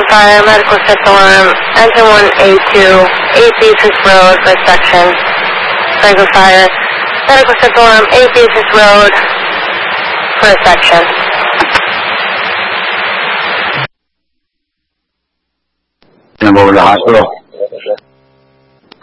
Fire, medical set alarm, engine 1A2, 8 Beatrice Road for section. Franklin Fire, medical set alarm, 8 Beatrice Road for section. Over to the hospital.